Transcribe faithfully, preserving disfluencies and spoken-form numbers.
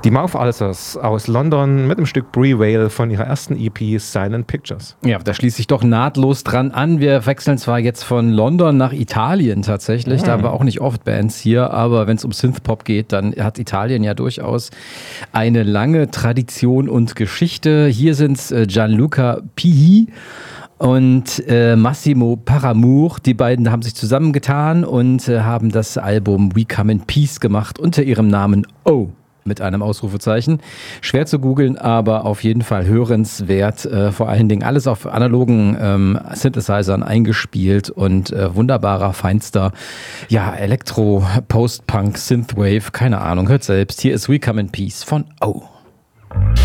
Die Mouth Ulcers aus London mit dem Stück Bree Vale von ihrer ersten E P Silent Pictures. Ja, da schließe ich doch nahtlos dran an. Wir wechseln zwar jetzt von London nach Italien tatsächlich, mhm. da haben wir auch nicht oft Bands hier, aber wenn es um Synthpop geht, dann hat Italien ja durchaus eine lange Tradition und Geschichte. Hier sind es Gianluca Pighi und äh, Massimo Paramour. Die beiden haben sich zusammengetan und äh, haben das Album We Come in Peace gemacht unter ihrem Namen O. Mit einem Ausrufezeichen. Schwer zu googeln, aber auf jeden Fall hörenswert. Äh, vor allen Dingen alles auf analogen ähm, Synthesizern eingespielt und äh, wunderbarer, feinster ja, Elektro, Post-Punk, Synthwave, keine Ahnung, hört selbst. Hier ist We Come in Peace von O.